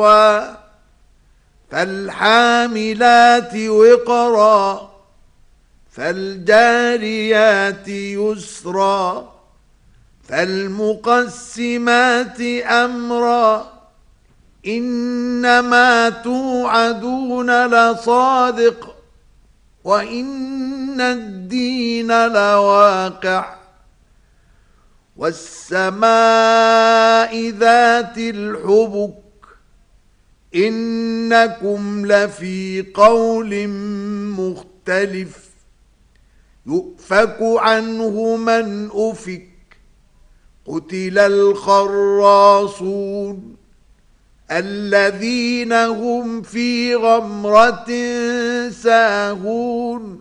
فالحاملات وقرا فالجاريات يسرا فالمقسمات أمرا إنما توعدون لصادق وإن الدين لواقع والسماء ذات الحبك إنكم لفي قول مختلف يؤفك عنه من أفك قتل الخراصون الذين هم في غمرة ساهون